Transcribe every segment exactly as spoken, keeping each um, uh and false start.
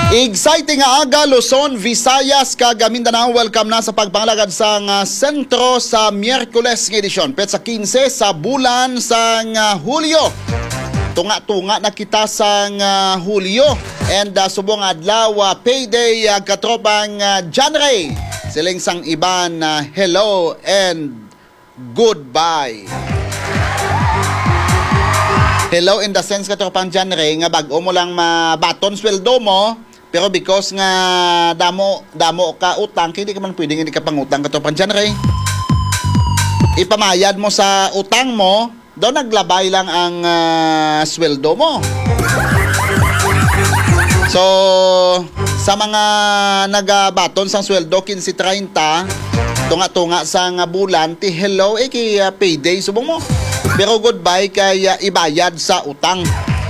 Exciting nga aga, Luzon, Visayas, kag Mindanao. Welcome na sa pagpangalagad sa uh, sentro sa Miyerkules ng edisyon. Petsa fifteen sa bulan sa uh, Hulyo. Tunga-tunga na kita sa uh, Hulyo. And uh, subong adlaw, uh, payday, uh, katropang uh, January. Siling sang iban, uh, hello and goodbye. Hello in the sense katropang January, nga bago mo lang mabaton sweldo mo. Pero because nga damo damo ka utang, hindi ka man pwedeng hindi ka pangutang katropang January. Ipamayad mo sa utang mo, daw naglabay lang ang uh, sweldo mo. So, sa mga nagabaton sang sweldo fifteen thirty, tunga-tunga sang bulan, ti hello eh kay uh, payday subong mo. Pero goodbye kay uh, ibayad sa utang.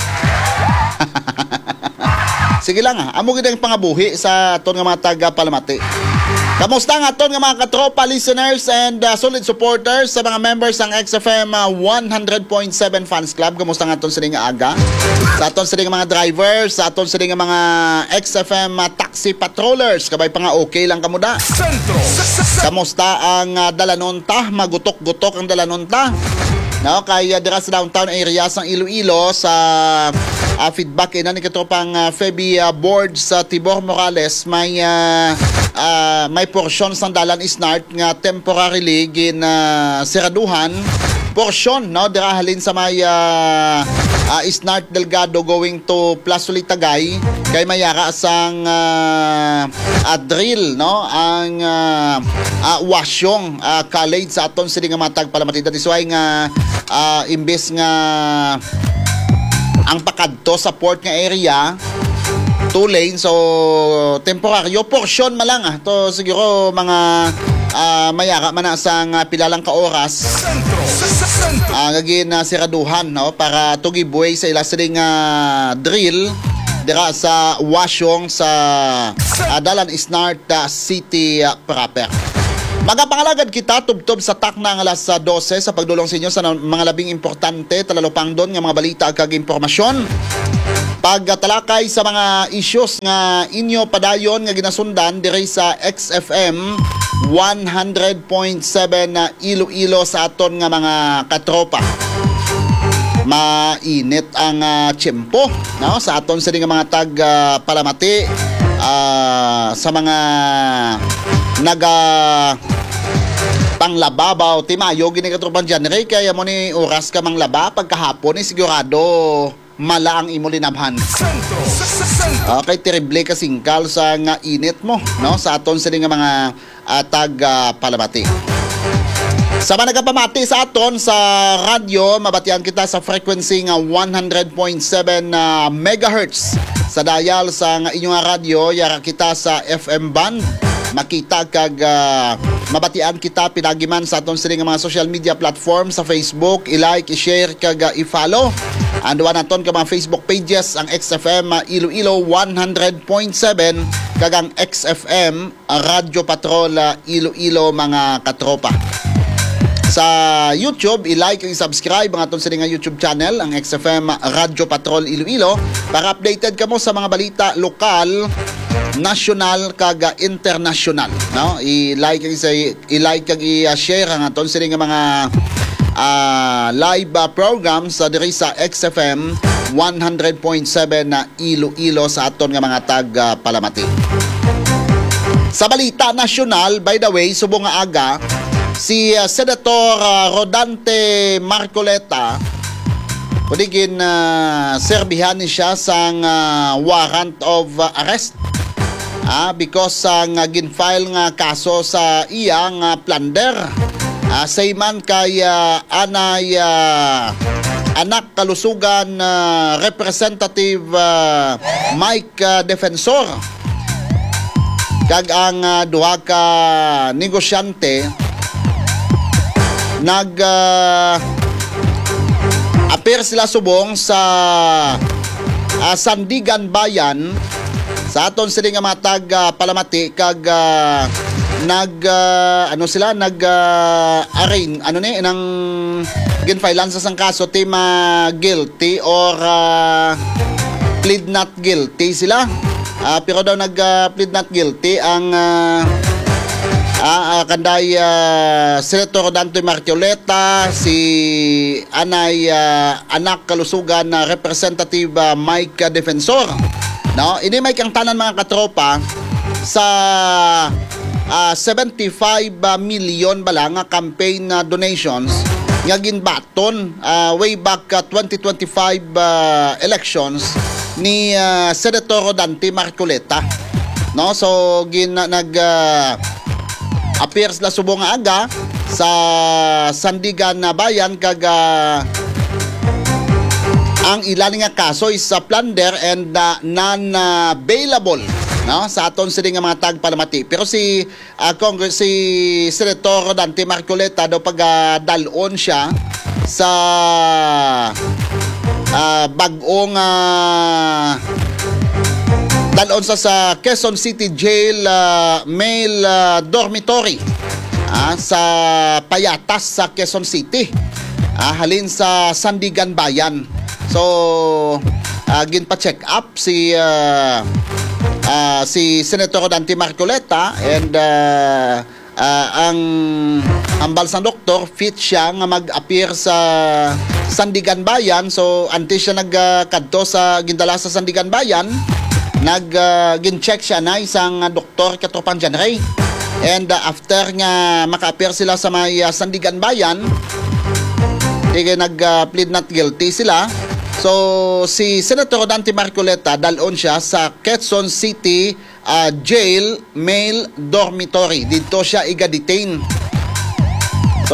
Sige lang ha, amo gid ang pangabuhi sa aton nga mga taga Palamati. Kamusta nga aton nga mga katropa listeners and uh, solid supporters sa mga members ng X F M uh, one hundred point seven Fans Club? Kamusta nga aton sa nga aga? Sa aton sa mga drivers, sa aton sa mga X F M uh, taxi patrollers, kabay pa nga okay lang kamuda. Kamusta ang uh, dalanonta? Magutok-gutok ang dalanonta. No, kaya dira sa downtown area sang Iloilo sa uh, feedback ina ni katropang uh, Feby uh, board sa Tibor Morales, may uh, uh, may portion sang dalan isnart nga temporarily gin uh, siraduhan portion, no, dira halin sa may uh, uh, isnart Delgado going to Plaza Tagay kay mayara sang uh, uh, drill, no, ang uh, uh, wasyong uh, college sa aton sila nga matag Palamati. That is why nga uh, imbes nga ang pakadto sa port nga area two lane, so temporaryo portion malang ah to siguro mga uh, mayara man na sang uh, pilalang ka oras uh, gagin na uh, siraduhan, no, para to give way sa ila siling uh, drill dira sa wasyong sa uh, dalan isnart uh, city uh, proper. Magapangalagad kita tubtob sa takna ng alas twelve sa pagdulong sa inyo sa mga labing importante talalupang doon nga mga balita kag impormasyon. Pagtalakay sa mga issues nga inyo padayon nga ginasundan diri sa X F M one hundred point seven na Iloilo sa aton nga mga katropa. Mainit ang uh, tiyempo, no, sa aton sa nga mga tag uh, Palamati, uh, sa mga naga panglababaw timayo gini katropang January, kaya mo ni oras ka manglaba pagkahapon ni sigurado mala ang imo linabhan. Okay, terrible ka singkal sa nga init mo, no, sa aton sa nga mga uh, tag uh, Palamati. Sa mga nagapamati sa aton sa radyo, mabatian kita sa frequency nga one hundred point seven uh, megahertz sa dial sa nga inyong radyo. Yara kita sa F M band, makita kag uh, mabatian kita pinagiman sa aton sila nga mga social media platform sa Facebook, i-like, i-share kag uh, i-follow. Anduan naton ka mga Facebook pages ang X F M uh, Iloilo one hundred point seven kag ang X F M uh, Radio Patrol uh, Iloilo mga katropa. Sa YouTube, i-like and i-subscribe ang aton sa nga YouTube channel, ang X F M Radio Patrol Iloilo, para updated ka mo sa mga balita lokal, national kag international, no? I-like kag i-like kag i-share ang aton sa nga mga uh, live uh, programs sa uh, diri sa X F M one hundred point seven na Iloilo sa aton nga mga tag uh, Palamati. Sa balita national, by the way, subong nga aga, si uh, Senator uh, Rodante Marcoleta kudigin uh, serbihan ni siya sang uh, warrant of uh, arrest ah, because ang uh, ginfile nga kaso sa iya nga plunder uh, sayman kay uh, anay uh, anak kalusugan uh, Representative uh, Mike uh, Defensor kag ang uh, duha ka negosyante nag uh, appear sila subong sa uh, Sandigan Bayan sa aton sila nga matag uh, Palamati kag uh, nag uh, ano sila nag uh, arraign ano ni nang ginfilean sa sang kaso tema guilty or uh, plead not guilty sila Uh, pero daw nag-plead not guilty ang uh, uh, uh, kanday uh, Senator Dante Marcoleta, si anay uh, anak kalusugan na Representative uh, Mike Defensor. No, ini may kang tanan mga katropa sa uh, seventy-five million bala nga campaign uh, donations nga ginbaton uh, way back uh, twenty twenty-five uh, elections ni uh, Senator Dante Marcoleta. No, so gin nag uh, appears la subong nga aga sa Sandigan na Bayan kag uh, ang ilan nga kaso is uh, plunder and uh, non-bailable, no, sa aton sila nga mga tagpalamati. Pero si uh, Congress si Senator Dante Marcoleta daw pag uh, dalon siya sa uh, bagong uh, dalon sa sa Quezon City Jail uh, male uh, dormitory uh, sa Payatas sa Quezon City, uh, halin sa Sandigan Bayan. So uh, ginpa-check up si uh, uh, si Senator Dante Marcoleta and uh, uh, ang ambal sa doktor fit siya nga mag-appear sa Sandigan Bayan. So antes siya nagkadto sa gindala sa Sandigan Bayan, nag uh, gin-check siya na isang uh, doktor katropan dyan ray. And uh, after nga maka-appear sila sa may uh, Sandigan Bayan, tigay nag-plead uh, not guilty sila. So si Senator Dante Marcoleta dalon siya sa Quezon City uh, Jail Male Dormitory. Dito siya iga-detain. So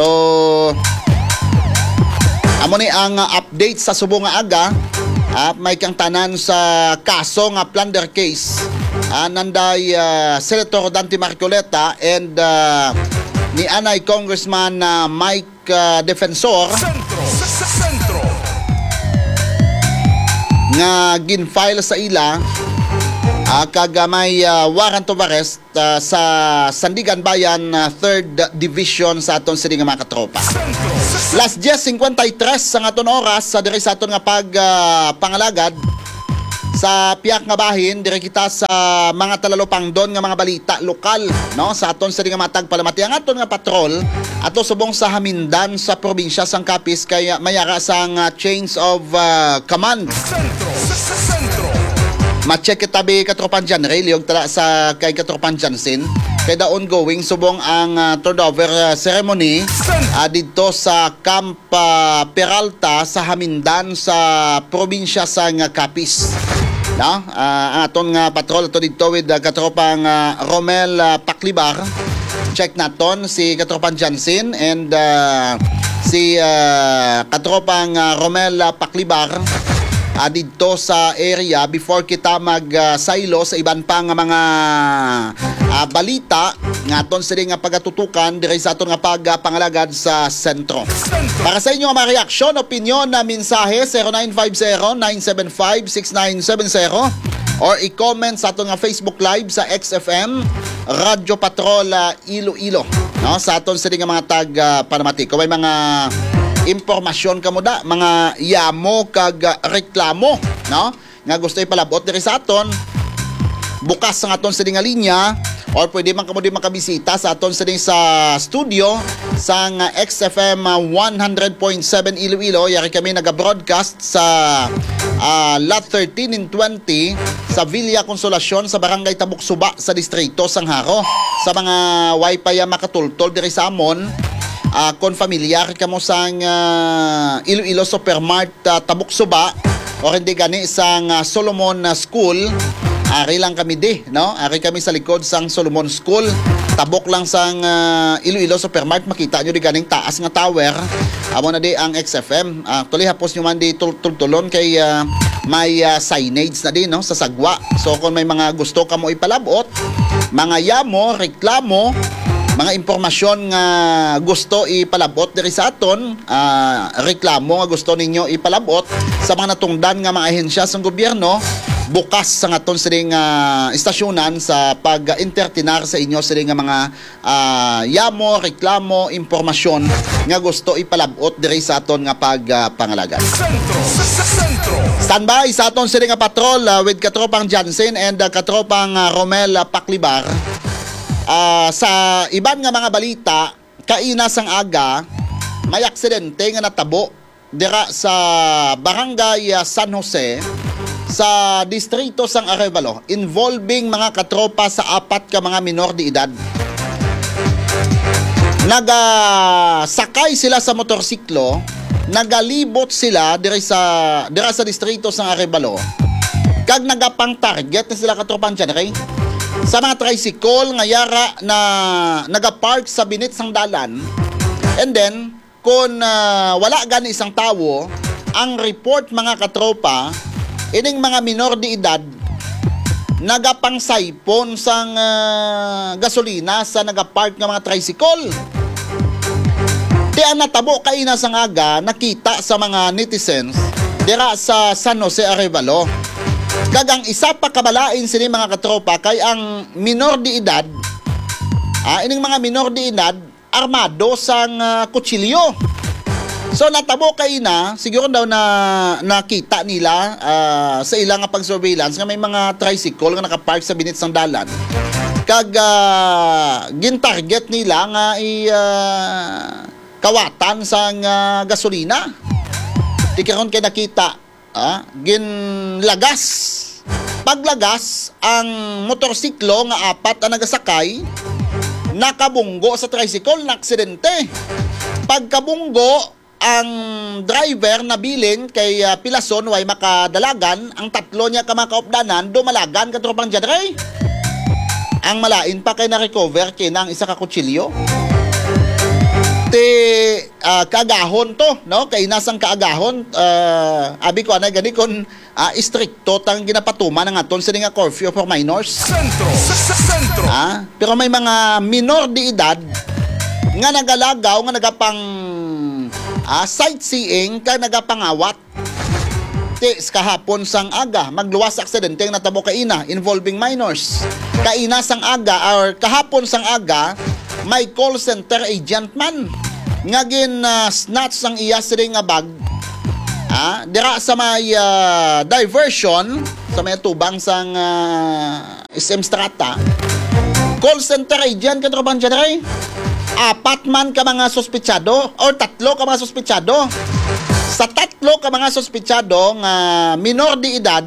amo ni ang uh, update sa subong nga aga. Uh, may kang tanan sa kaso nga plunder case. Uh, nanday uh, Senator Dante Marcoleta and uh, ni anay Congressman uh, Mike uh, Defensor nga gin-file sa ila uh, kag may uh, warrant of arrest uh, sa Sandigan Bayan uh, third Division sa aton sini nga mga katropa. Last ten fifty-three sa aton oras sa diri sa aton nga pag uh, pangalagad sa piyak nga bahin dire kita sa mga talalupang don nga mga balita lokal, no, sa aton sini nga matag palamati ang aton nga patrol ato subong sa Hamindan sa probinsya sang Capiz kay mayara sang uh, change of uh, command. Ma-check kitabi katropan dyan, Ray, liyog tala sa kay katropan Jansen. Kaya da ongoing subong ang uh, turnover uh, ceremony uh, dito sa Camp uh, Peralta sa Hamindan sa probinsya sang uh, Capiz. No? Uh, ang aton nga patrol ato dito with uh, katropang uh, Romel uh, Paklibar. Check naton si katropan Jansen and uh, si uh, katropang uh, Romel uh, Paklibar uh, dito sa area before kita mag-silo uh, sa iban pang mga uh, balita nga aton sila nga pagatutukan dire sa aton nga pagpangalagad sa sentro. Para sa inyo nga mga reaksyon, opinion na mensahe zero nine five zero nine seven five six nine seven zero or i-comment sa aton nga Facebook Live sa X F M Radyo Patrol uh, Iloilo, no, sa aton sila nga mga tag uh, panamati. Kung may mga impormasyon kamo da, mga yamo kag reklamo, no, nga gusto ipalabot diri sa aton, bukas sa aton sa nga linya or pwede man kamo di makabisita sa aton sa sa studio sa X F M one hundred point seven Iloilo. Yari kami naga-broadcast sa uh, lot thirteen and twenty sa Villa Consolacion sa Barangay Tabuksuba sa Distrito Sangharo. Sa mga wifi makatultol diri sa amon, Uh, kung familiar ka mo sa uh, Iloilo Supermart uh, Tabuksuba o hindi gani sa uh, Solomon uh, School, ari lang kami di, no? Ari kami sa likod sang Solomon School. Tabok lang sang uh, Iloilo Supermart, makita nyo di ganing taas nga tower. Amo na di ang X F M. Uh, tuloy hapos nyo man di tultulon kay uh, may uh, signage na di, no, sa sagwa. So kung may mga gusto ka mo ipalabot, mga yamo, reklamo, mga impormasyon nga gusto ipalabot diri sa aton, uh, reklamo nga gusto ninyo ipalabot sa mga natungdan nga mga ahensya sa gobyerno, bukas sa aton siring uh, istasyonan sa pag-entertainar sa inyo siring nga mga uh, yamo, reklamo, impormasyon nga gusto ipalabot diri sa aton nga pagpangalagan. Uh, Sentro, Sentro. Standby sa aton sila nga patrol uh, with katropang Jansen and uh, katropang uh, Romel uh, Paklibar. Uh, sa iban nga mga balita, kaina sang aga, may aksidente nga natabo dira sa Barangay uh, San Jose sa distrito sang Arevalo involving mga katropa sa apat ka mga minor de edad. Nagasakay sila sa motorsiklo, nagalibot sila diri sa dira sa distrito sang Arevalo. Kag nagapang target na sila katropang dyan, okay? Sa mga tricycle nga yara na nagapark sa binit sang dalan. And then kung uh, wala gani isang tawo, ang report mga katropa, ining mga minor de edad nagapang saipon sang uh, gasolina sa nagapark nga mga tricycle. Di ang natabo kaina sang aga nakita sa mga netizens dira sa San Jose Arevalo. Kagang isa pa kabalain sini mga katropa kay ang minor de edad, ah, ining mga minor de edad armado sang uh, kutsilyo. So natabo kaina, siguro daw na nakita nila uh, sa ilang nga pag-surveillance nga may mga tricycle nga nakapark sa binit sang dalan. Kag uh, gin-target nila nga i uh, kawatan sang uh, gasolina. Di karon kay nakita, ah, ginlagas. Paglagas, ang motorsiklo nga apat ang nagasakay nakabunggo sa tricycle na aksidente. Pagkabunggo, ang driver na bilin kay uh, Pilason way makadalagan, ang tatlo niya ka makaopdanan dumalagan katropang dyan. Ang malain pa kay na-recover kinang isa ka kutsilyo. Te uh, kaagahon to, no? Kay nasang kaagahon, uh, abi ko anay gani kon uh, istrikto tang ginapatuman ng aton sa nga curfew for minors. Sentro, sentro. Ah, pero may mga minor de edad nga nagalagaw nga nagapang uh, sightseeing kay nagapangawat. Te kahapon sang aga magluwas aksidente nga natabo kaina involving minors. Kaina sang aga or kahapon sang aga may call center agent man nga gin uh, snatch sang iya siri nga bag, ah, dira sa may uh, diversion sa may tubang sang uh, S M Strata. Call center agent katropang dyan, apat man ka mga sospechado or tatlo ka mga sospechado. Sa tatlo ka mga sospechado nga minor de edad,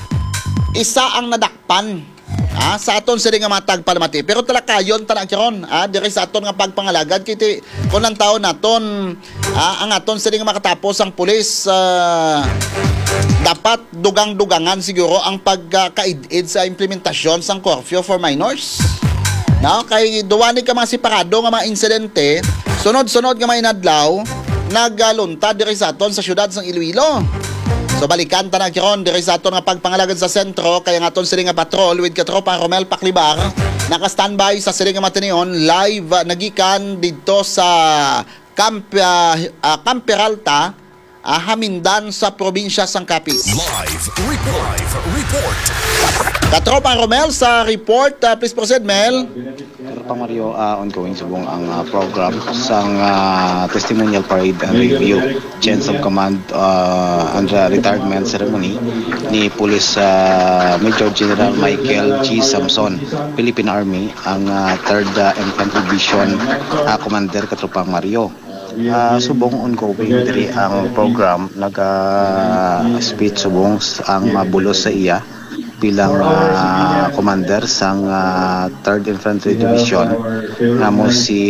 isa ang nadakpan. Ah, sa aton sila nga matag palamati. Pero talakayon tanang kiron, ah, diri sa aton nga pagpangalagad kiti kun ang taon naton, ah, ang aton sila nga makatapos ang pulis, ah, dapat dugang-dugangan siguro ang pagkaid-id sa implementasyon sang curfew for minors. No, kay duwani ka mga separado nga mga insidente, sunod-sunod nga mga inadlaw nagaluntad diri sa aton sa syudad sang Iloilo. So balikan ta na kiron diri sa aton nga pagpangalagad sa sentro kaya nga aton sila nga patrol with katropa Romel Paklibar naka-standby sa sila nga matinion live uh, nagikan dito sa Camp uh, uh, Camperalta, uh, Hamindan sa probinsya sang Capiz. Live report, live report. Katropa Romel sa report, uh, please proceed Mel. Katropa Mario, uh, ongoing subong ang uh, program sang uh, testimonial parade and review chains of command uh, and uh, retirement ceremony ni Police uh, Major General Michael G. Samson, Philippine Army, ang uh, third uh, Infantry Division uh, Commander Katropa Mario. Uh, subong ongoing diri ang program naga-speech subong ang mabulos sa iya bilang uh, commander sang uh, third Infantry Division namo si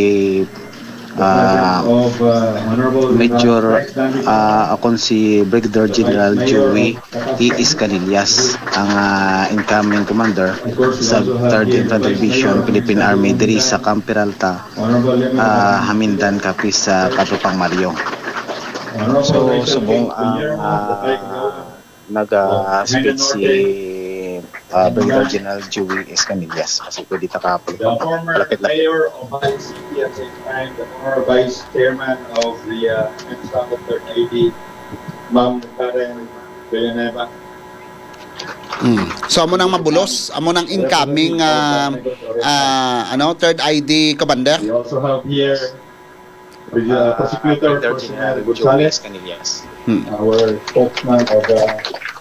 uh, Major uh, akon si Brigadier General Joey E. Iscanillas ang uh, incoming commander sa third Infantry Division Philippine Army diri sa Camp Peralta, uh, Hamindan, Capiz sa Katropang Mario. So subong ang uh, nag-speech si Uh, Brigadier General Joey Escamillas kasi pwede takapag the former mayor of Bayan City at the same time the former vice chairman of the uh, third lady, Ma'am Karen Villanueva. Mm. So amo nang mabulos, amo nang incoming uh, uh, ano third I D commander. We also have here with the uh, prosecutor Brigadier General Joey Escamillas, our spokesman of the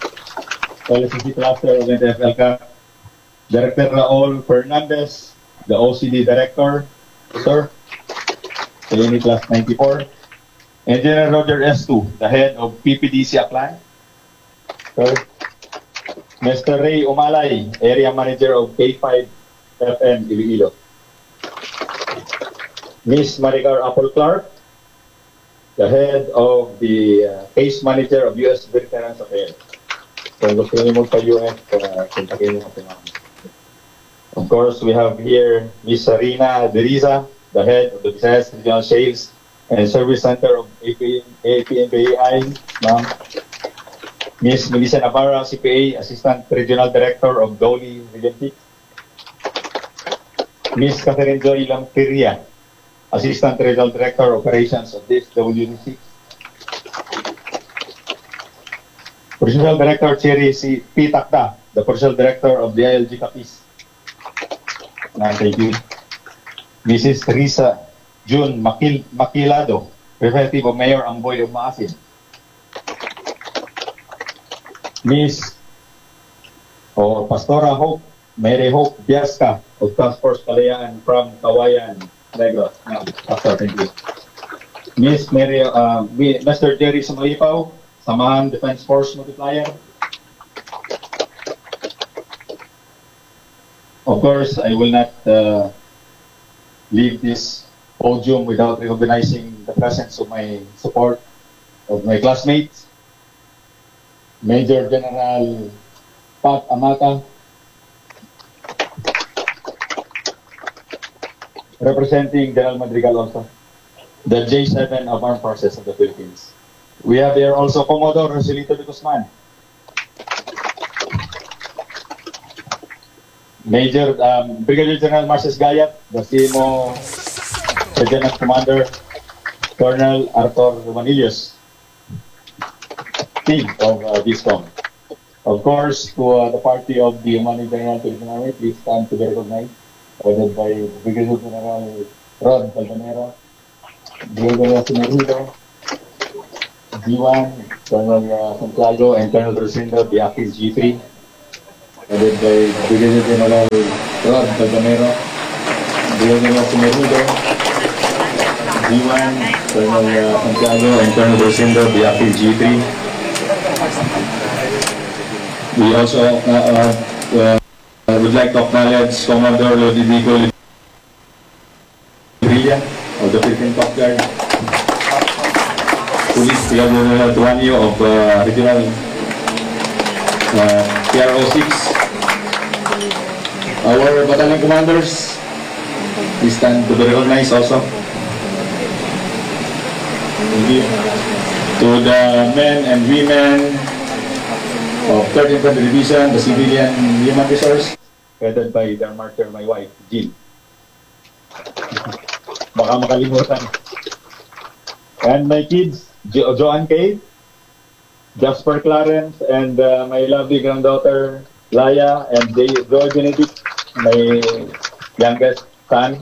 L C C Cluster of N T F L C A, Director Raul Fernandez, the O C D Director, sir, sa Unit Class ninety-four. Engineer Roger S two, the Head of P P D C Aklan, sir. Mister Ray Umalay, Area Manager of K five F M Iloilo. Miss Maricar Apple Clark, the Head of the uh, Case Manager of U S Veterans Affairs. Kung gusto niyo magpa-U S, uh, kontakin niyo kasi namin. Of course, we have here Miss Sarina Deriza, the Head of the Visayas Regional Sales and Service Center of A P N B I, ma'am. Miss Melissa Navarra, C P A, Assistant Regional Director of Doli Region six. Miss Catherine Joy Lampiria, Assistant Regional Director Operations of this W D six. Professional Director Cherry C. P. Takda, the Professional Director of the I L G Capiz. Uh, thank you. Missus Teresa June Makil Makilado, Representative of Mayor Amboy of Maasin. Miss or Pastora Hope, Mary Hope Biasca of Task Force Kalayaan from Kawayan, Negros. No, Pastor, thank you. Miss Mary, uh, Mister Jerry Sumalipaw, Samahan Defense Force Multiplier. Of course, I will not uh, leave this podium without recognizing the presence of my support of my classmates. Major General Pat Amata, representing General Madrigal also, the J seven of Armed Forces of the Philippines. We have here also Commodore Roselito de Guzman, Major um, Brigadier General Marces Gayat, the C M O Lieutenant Commander Colonel Arthur Manilios, team of uh, DISCOM. Of course, to uh, the party of the Humani General Philippine Army, please stand to be recognized, headed by Brigadier General Rod Balvanero, Brigadier General G one, Colonel uh, Santiago, and Colonel Rosindo, the Akis G three, headed by Brigadier General Rod Balvanero, Brigadier General G one, Colonel uh, Santiago, and Colonel Rosindo, the Akis G three. We also uh, uh, uh, would like to acknowledge Commodore Lodidico Librilla of the Philippine Coast Guard, Police Brigadier Tuanio of uh, Regional uh, P R O six, our battalion commanders, please stand to be recognized also. Thank you. To the men and women of third Infantry Division, the civilian human resource, headed by their martyr, my wife, Jill. Baka makalimutan. And my kids, jo Joanne Kay, Jasper Clarence, and uh, my lovely granddaughter, Laya, and Joy Benedict, my youngest son.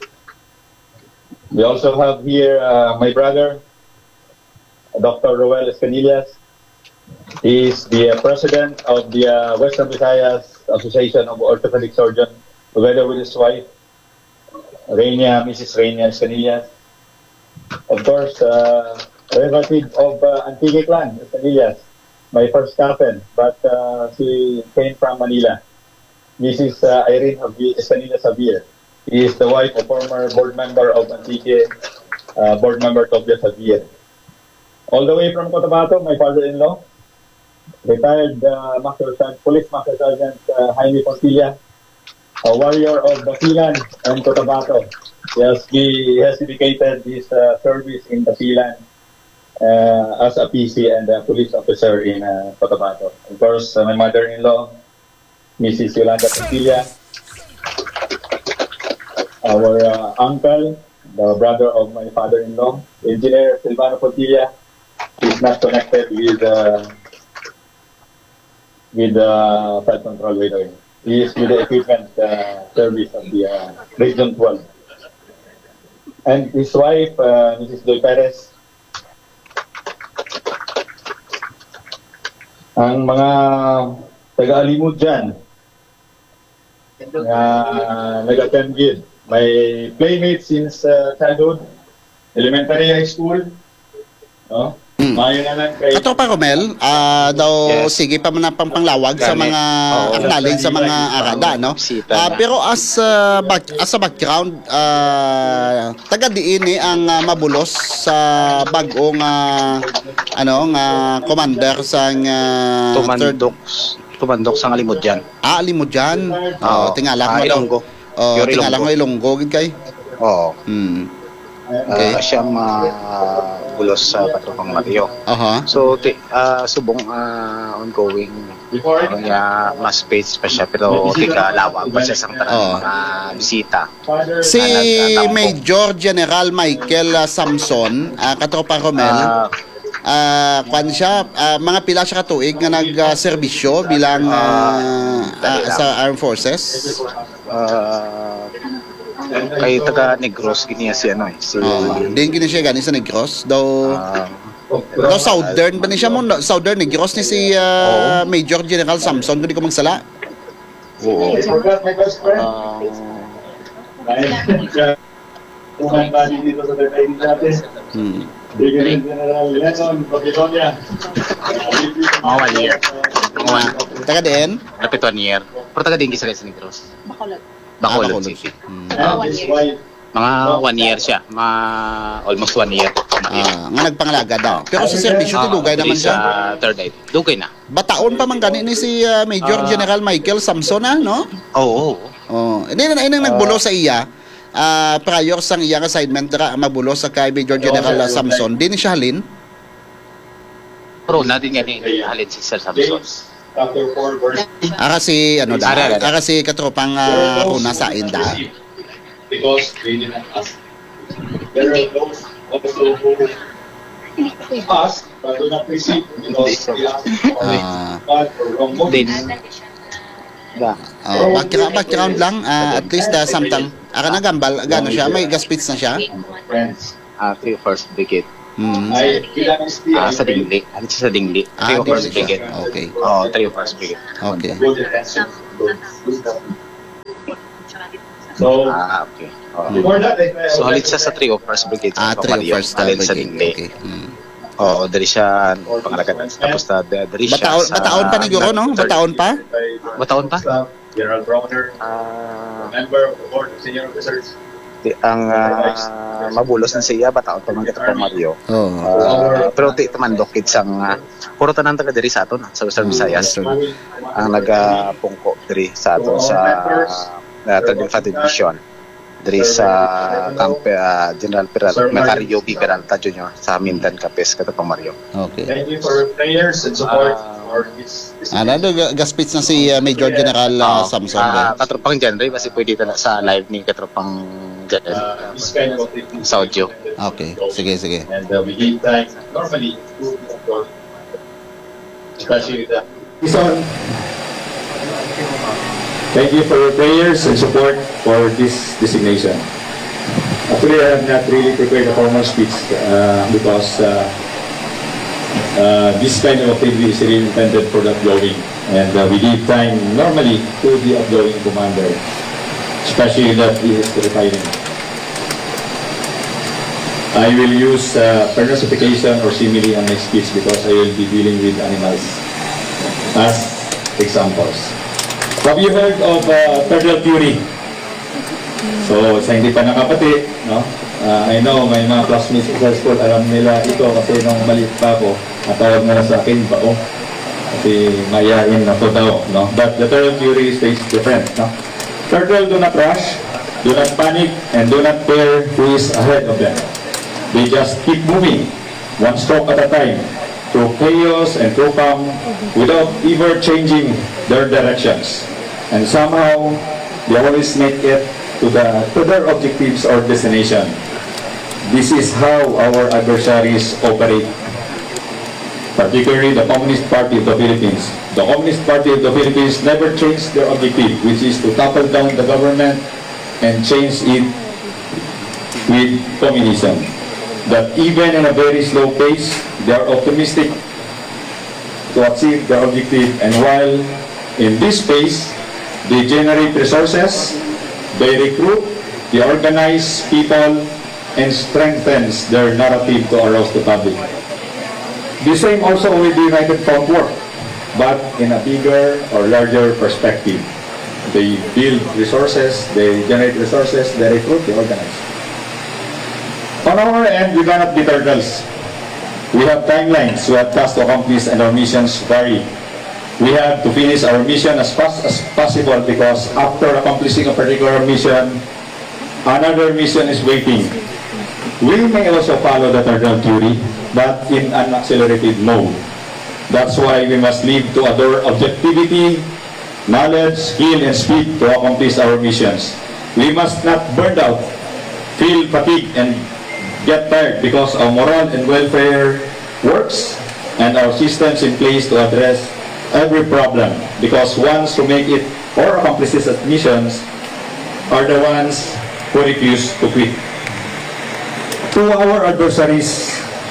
We also have here uh, my brother, Doctor Roel Escanillas. He is the uh, president of the uh, Western Visayas Association of Orthopedic Surgeons, together with his wife, Reina, Missus Reina Escanillas. Of course, uh, relative of uh, Antique clan, Escanillas, my first captain, but uh, she came from Manila. Missus Uh, Irene Escanillas Javier. He is the wife of former board member of Antique, uh, board member Tobias Javier. All the way from Cotabato, my father-in-law, retired uh, Master Sergeant, Police Master Sergeant uh, Jaime Pontilla, a warrior of Basilan and Cotabato. He has, he has dedicated his uh, service in Basilan uh, as a P C and a police officer in uh, Cotabato. Of course, uh, my mother-in-law, Missus Yolanda Pontilla, our uh, uncle, the brother of my father-in-law, Engineer Silvano Pontilla. He's not connected with uh, with the uh, flight control radar. He is with the equipment uh, service of the uh, Region twelve. And his wife, uh, Missus Joy Perez. Ang mga taga-Alimod dyan. Uh, nag-attend gid. My playmate since uh, childhood, elementary, high school. No? Hmm. Mayo na lang kay... Katropa Romel, ah, daw Yes. sige pa man ang panglawag sa Gamit. mga Oo. acknowledge sa mga arada, no? Bisita Ah, na. pero as ah, back, as a background, ah, taga diin eh ang ah, mabulos sa bagong ah, ano nga commander sa ah, third Tumandok. Tumandok sa Alimod dyan. ah, mo diyan. Oh, Oo. tingala Ah, mo daw. Ilonggo. Oh, Pure tingala Ilonggo. mo Ilonggo gid kay. Oo. Hmm. Okay. Okay. siya mabulos sa Katropang Mario. Aha. So, ti, ah, subong ah, ongoing kaya mas space pa siya pero tika lawag pa siya sa tanang Oo. mga bisita. Si Ah, nag- Major General Michael ah, Samson, ah, katropa Romel, Ah, ah kwan siya, ah, mga pila siya katuig nga nagserbisyo bilang ah, ah, sa Armed Forces. ah, kay taga Negros giniya si ano eh si Oh, din gini siya gani sa Negros. Daw ah, daw Southern ba ni siya mo? Southern Negros ni si ah, Major General Samson kung di ko magsala. oo. I forgot my best friend. Ah, Kumanta dito sa training natin. Hmm. Brigadier General Lennon, Babilonia. mga one year. Mga one, Ah, taga din. lapit one year. Pero taga din sa Negros. Bacolod. Bacolod Ah, City. Hmm. And his wife. Mga one year siya. Mga almost one year. Ah, nga nagpangalaga daw. Pero sa serbisyo ti dugay naman siya. Sa third eye. Dugay na. Bataon pa man gani ni si ah, Major Ah. General Michael Samson ah, no? Oo. Oh, hindi na inang nagbulo sa iya. Ah, prior sang iyang assignment dira mabulo sa kay Major General ah, Samson. Din siya halin. Pero natin nga ni halid si Sir Samson. Chapter four, verse Ara si ano da? Ara, ara. Ara si katropang ah, una sa inda. because they did not ask. There are those also who ask but do not receive because they ask for Ah. God for wrong Din. motives. Da. Oh, background, background lang ah, at least uh, samtang ara nagambal gano siya may gaspits na siya. Friends, Ah, three first brigade. Hmm. I bilang S T Ah, sa Dingli. Ano siya sa Dingli? Ah, Three di first siya. brigade. Okay. Oh, three first brigade. Okay. good attention. So, Ah, okay. Oh. before that, I, I So halit siya sa three of first brigade Ah, sa three Mario. first uh, Halid sa brigade. Dingli. Okay. Hmm. Oo, dari siya pangalagan. Tapos na dari siya Bataon, sa... bataon pa ni Guro, no? third- Bataon pa? Bataon pa? General Browner, Ah, member of the Board of Senior Officers. di- ang ah, mabulos na siya, bataon pa man kita pa Mario. Oh. Ah, pero ti tumandok kit sang uh, puro tanan taga diri sa aton sa Western Visayas ang nagapungko diri sa aton sa uh, third Infantry Division diri sa Camp ah, General Peralta Macario B. Peralta Junior sa Mindan Capes katapang Mario. Okay. Thank you for your prayers and support Ah. for this. this Ano do gaspits na si uh, Major General uh, Samson. Ah, ba? katropang genre kasi pwede tala sa live ni katropang genre uh, this kind of activity. sa audio. Okay. Sige, sige. And uh, we give thanks normally to the Lord, especially the. Son, thank you for your prayers and support for this designation. Actually, I have not really prepared a formal speech uh, because uh, uh, this kind of activity is really intended for the upgoing. And uh, we give time normally to the upgoing commander, especially that he is retiring. I will use uh, personification or simile on my speech because I will be dealing with animals as examples. Have you heard of uh, turtle fury? So, sa hindi pa nakapati, no? Uh, I know may mga classmates sa school, alam nila ito kasi nung maliit pa ako, natawag nila sa akin, bao. Kasi mayain na to daw, no? But the turtle fury stays different, no? Turtle do not rush, do not panic, and do not care who is ahead of them. They just keep moving, one stroke at a time, through chaos and through calm, without ever changing their directions. And somehow, they always make it to, the, to their objectives or destination. This is how our adversaries operate, particularly the Communist Party of the Philippines. The Communist Party of the Philippines never changed their objective, which is to topple down the government and change it with communism. That even in a very slow pace, they are optimistic to achieve their objective, and while In this phase, they generate resources, they recruit, they organize people, and strengthens their narrative to arouse the public. The same also with the United Front work, but in a bigger or larger perspective. They build resources, they generate resources, they recruit, they organize. On our end, we cannot be turtles. We have timelines, we have tasks to accomplish, and our missions vary. We have to finish our mission as fast as possible because after accomplishing a particular mission, another mission is waiting. We may also follow the turtle theory, but in an accelerated mode. That's why we must live to adore objectivity, knowledge, skill, and speed to accomplish our missions. We must not burn out, feel fatigued, and get tired because our moral and welfare works and our systems in place to address every problem, because ones who make it or accomplish these missions are the ones who refuse to quit. To our adversaries,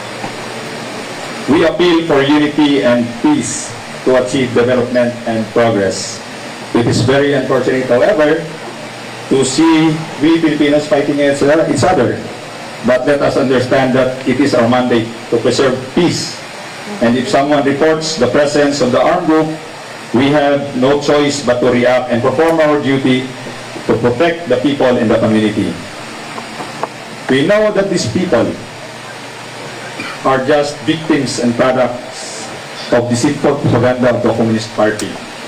we appeal for unity and peace to achieve development and progress. It is very unfortunate, however, to see we Filipinos fighting against each other. But let us understand that it is our mandate to preserve peace. And if someone reports the presence of the armed group, we have no choice but to react and perform our duty to protect the people in the community. We know that these people are just victims and products of deceitful propaganda of the Communist Party.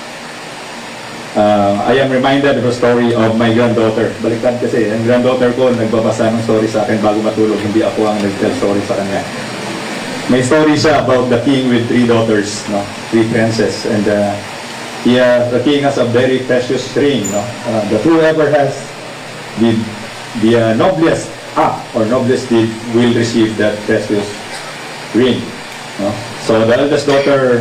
Uh, I am reminded of a story of my granddaughter. Baliktad kasi, ang granddaughter ko nagbabasa ng story sa akin bago matulog, hindi ako ang nag-tell story sa kanya. May story siya about the king with three daughters, no? Three princes, and uh, yeah, the king has a very precious ring, no? Uh, the whoever has the the uh, noblest act or noblest deed will receive that precious ring, no? So the eldest daughter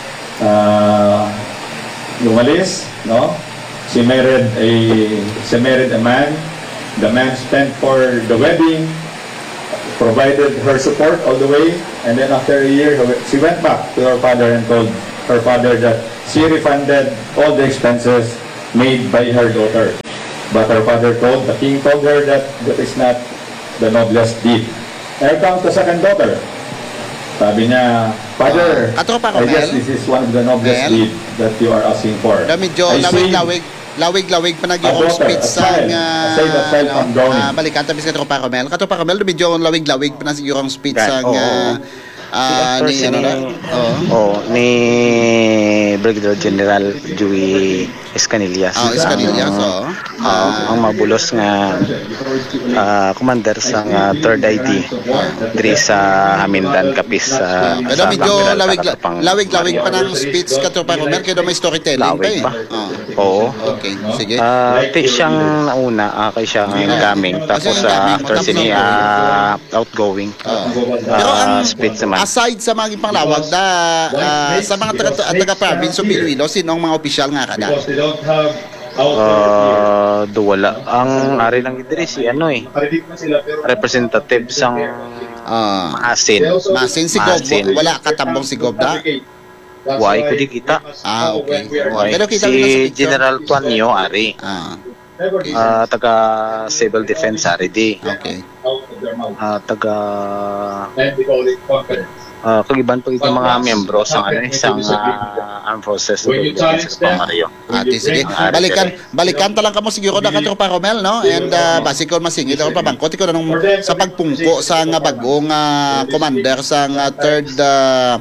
uh, lumalis, no? She married a she married a man. The man spent for the wedding, provided her support all the way, and then after a year, she went back to her father and told her father that she refunded all the expenses made by her daughter. But her father told, the king told her that that is not the noblest deed. Here comes the second daughter. Sabi niya, Father, Uh, Katropa I guess Romel? this is one of the noblest Mel? deed that you are asking for. Da medyo I see lawig-lawig, lawig-lawig pa a nagyong daughter, speech a sa child, nga a child, a child from drowning. ah, balikan tapos ka Tropa Romel. Katropa Romel, da medyo lawig-lawig pa na siguro ang speech Right, sa oo. nga ah, Si ni actor, ano si- na? Oo. Oh, ni Brigadier General Dewey Escanillas. Ah, Escanillas, Ang- oo. ah, Ah, ang mabulos nga ah, commander sa nga third I D diri sa Hamindan Kapis sa Pero sa medyo Bangkal, lawig Katapang lawig-lawig pa Mario. ng speech ka Tropa Romel kaya daw may storytelling pa Lawig eh. pa. Oo. Oo. Okay, sige. Ah, ti siyang nauna, ah, kay siya ang gaming. Tapos Kasi ang gaming, sa after tapos sini ang ah, outgoing. Oo. Pero ang Ah, speech naman. aside sa mga panglawag da ah, sa mga taga taga province of Iloilo, sino ang mga opisyal nga kada? Because they don't have outlet Ah, duwala. Ang ari lang diri si ano eh, here. Predict na sila pero representative sang Ah, Maasin. masin si Gob, Maasin. wala katambong si Gob da. Why ko di kita? Ah, okay. Why? Pero kita mo na sa Si picture. General Tuanyo ari. Ah, Ah, taga Civil Defense ari di. okay. out of their mouth. Ah, taga And they call it confidence. ah, kagiban pa itong mga miyembro sa ano eh, sang ah, Armed Forces of When you Defense challenge sa them, Mario. Ati, sige. Balikan, balikan talang kamo siguro na ka Tropa Romel, no? And uh, basi ko masingit ako pa bangkot ko na nung sa pagpungko sa nga bagong ah, commander sa nga third uh,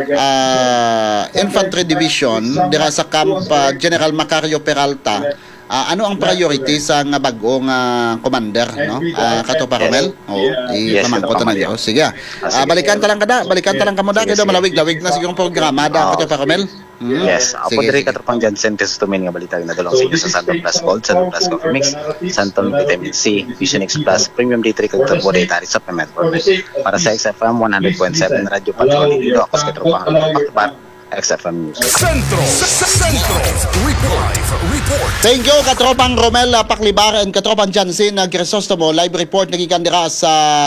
Infantry Division dira sa Camp ah, General Macario Peralta. Ah, ano ang priority sa nga bagong ah, commander, no? Uh, Katropa Romel? Oo, Yes, i-pamangkot na Mario. niyo. Sige. Ah, balikan talang kada, balikan talang kamo da Sige, kaya sige. malawig-lawig na siguro programa da Ah, Katropa Romel. Hmm? Yes, ako Sige, diri sige. katropang Jansen kasi tumin nga balita na dalawang sa inyo sa Santon Plus Gold, Santon Plus Coffee Mix, Santon Vitamin C, Vision X Plus, Premium D three kag Turbo Dietary Supplement Format. Para sa X F M one hundred point seven Radyo Patrol, dito ako sa katropang Paktubar, X F M News. Centro, Centro, Report, Report. Thank you, Katropang Romel uh, Paklibar and Katropang Jansin uh, Crisostomo. Live report nagikandira sa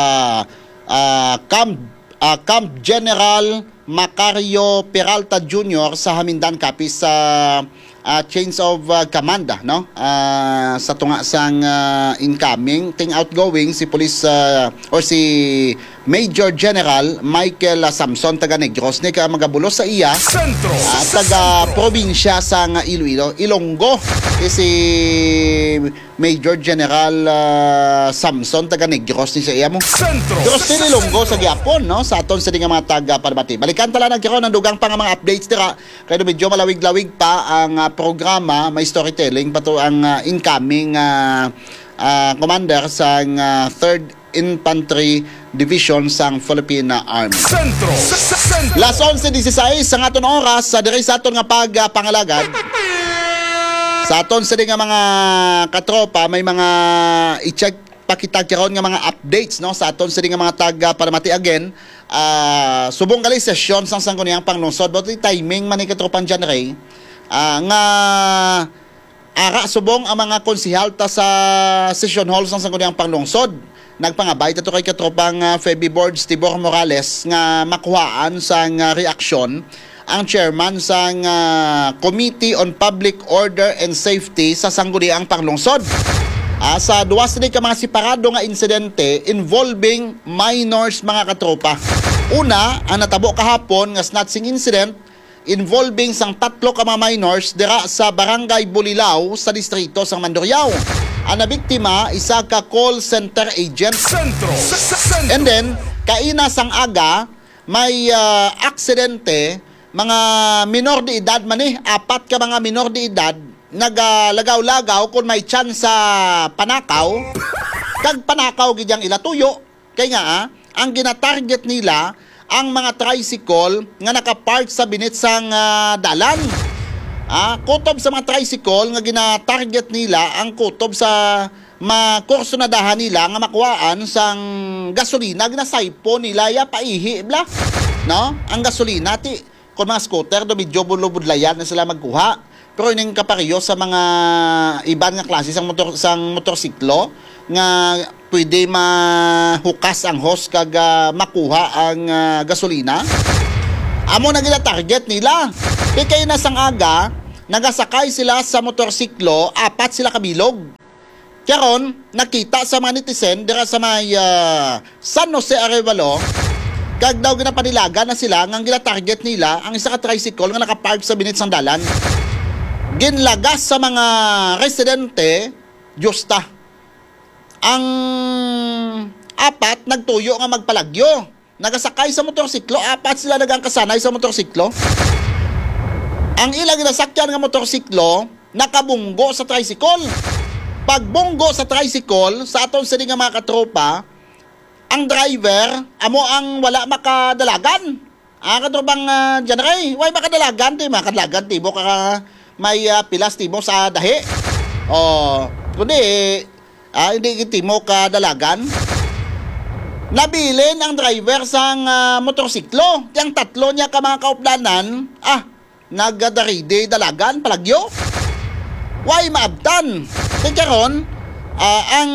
uh, Camp, uh, Camp General Macario Peralta Junior sa Hamindan Capiz sa uh, change of uh, command, no? Uh, sa tunga sang uh, incoming ting outgoing si police uh, or si Major General Michael uh, Samson taga Negros ni ka magabulos sa iya Sentro. uh, taga probinsya sang uh, Iloilo, Ilonggo. Eh, si Major General uh, Samson taga Negros ni sa iya mo. Sentro. Pero still Ilonggo sa Gyapon, no? Sa aton sa nga mga taga Parabati. Balikan tala nagkaroon ng dugang pa nga mga updates dira. Kaya medyo malawig-lawig pa ang uh, programa, may storytelling pa to ang uh, incoming uh, uh, commander sa uh, third Infantry Division sang Philippine Army. Sentro. Sentro. Las eleven sixteen sa aton oras sa diri sa aton nga pagpangalagad. Sa aton sa nga mga katropa may mga i-check pakita karon nga mga updates, no, sa aton sa nga mga taga Paramati again. Uh, subong gali session sang sangguniang panglungsod but timing man ni katropan dyan ray uh, nga ara subong ang mga konsihal ta sa session hall sang sangguniang panglungsod. Nagpangabay tato kay katropang uh, Feby Boards Tibor Morales nga makuhaan sang uh, reaksyon ang chairman sang uh, Committee on Public Order and Safety sa sangguniang panglungsod. Uh, sa duwas ni ka mga separado nga insidente involving minors mga katropa. Una, ang natabo kahapon nga snatching incident involving sang tatlo ka mga minors dira sa Barangay Bulilao sa distrito sang Mandurriao. Ang nabiktima, isa ka call center agent. Sentro. Sentro. And then, kaina sang aga, may uh, aksidente, mga minor de edad man eh, apat ka mga minor de edad, nagalagaw-lagaw kung may chance sa panakaw, kag panakaw gidyang ilatuyo. Kaya nga, ah, ang ginatarget nila, ang mga tricycle nga nakapark sa binitsang uh, dalan. Ah, kutob sa mga tricycle nga gina-target nila ang kutob sa makurso na dahan nila nga makuhaan sang gasolina ginasaypo nila ya paihi bla, no? Ang gasolina ti kung mga scooter do medyo bulubudlayan na sila magkuha, pero ining kapariyo sa mga iban nga klase sang motor sang motorsiklo nga pwede mahukas ang hose kag uh, makuha ang uh, gasolina. Amo na gina-target nila. Di kayo na sang aga, nagasakay sila sa motorsiklo, apat sila kabilog. Karon, nakita sa mga netizen, dira sa may uh, San Jose Arevalo, kag daw ginapanilaga na sila, ngang gina-target nila, ang isa ka tricycle nga nakapark sa binit sang dalan. Ginlagas sa mga residente, justa. Ang apat, nagtuyo nga magpalagyo. Nagasakay sa motorsiklo, apat sila nagang kasanay sa motorsiklo. Ang ilang ginasakyan nga motorsiklo, nakabunggo sa tricycle. Pagbunggo sa tricycle, sa aton sa nga mga katropa, ang driver, amo ang wala makadalagan. Ah, katropang uh, dyan ray, why makadalagan? Di makadalagan, tibo ka may uh, pilas tibo sa dahi. O, kundi, ah, hindi timo kadalagan. Nabilin ang driver sang uh, motorsiklo. Yang tatlo niya ka mga kauplanan, ah, nagdaride dalagan, palagyo. Why maabtan? Kaya uh, ang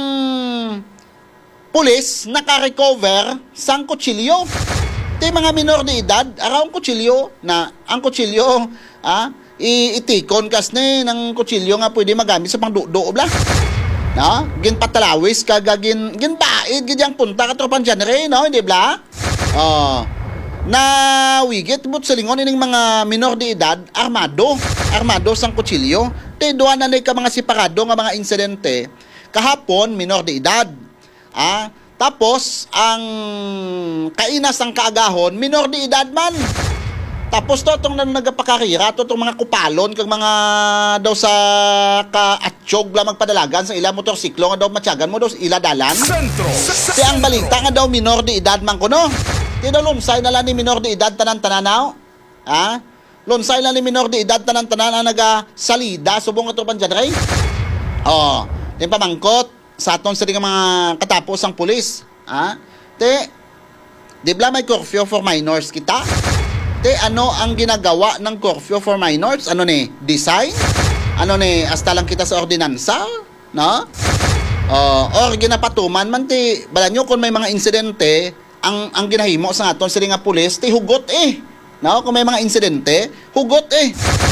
pulis naka-recover sang kutsilyo. Ito mga minor de edad, araw ang kutsilyo na ang kutsilyo, ah, iitikon kas ni ng kutsilyo nga pwede magamit sa pangdudo, bla. No? Gin patalawis kagagin gin baid gidyang punta ka tropan genre, no, hindi bla? Oh. Na wigit but sa lingon ining mga minor de edad armado, armado sang kutsilyo. Te duha na ka mga separado nga mga insidente. Kahapon minor de edad. Ah, tapos ang kainas ang kaagahon minor de edad man. Tapos to tong nagapakarira to tong mga kupalon kag mga daw sa kaatsog la magpadalagan sa ila motorsiklo nga daw matyagan mo daw ila dalan. Sentro. Ti ang balita nga daw minor de edad man kuno. Ti daw lunsay na lang ni minor de edad tanan-tananaw. Ha? Lunsay na ni minor de edad tanan-tanan ang naga salida subong ato pan dyan ray. Oh, tin pamangkot sa aton sa mga katapos ang pulis. Ha? Ti di bla may curfew for minors kita? Te, ano ang ginagawa ng curfew for minors? Ano ni? Design? Ano ni? Hasta lang kita sa ordinansa? No? Uh, or ginapatuman man ti, bala nyo kung may mga insidente, ang ang ginahimo sa aton sila nga pulis, ti hugot eh. No? Kung may mga insidente, hugot eh. Ah,